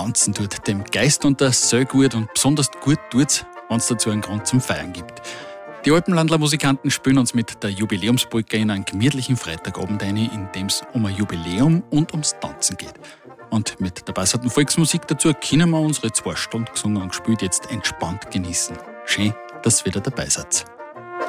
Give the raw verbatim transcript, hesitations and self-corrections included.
tanzen tut dem Geist und der Seele gut und besonders gut tut's, wenn es dazu einen Grund zum Feiern gibt. Die Alpenlandler Musikanten spielen uns mit der Jubiläumspolka in einen gemütlichen Freitagabend ein, in dem es um ein Jubiläum und ums Tanzen geht. Und mit der passenden Volksmusik dazu können wir unsere zwei Stunden gesungen und gespielt jetzt entspannt genießen. Schön, dass ihr wieder dabei seid.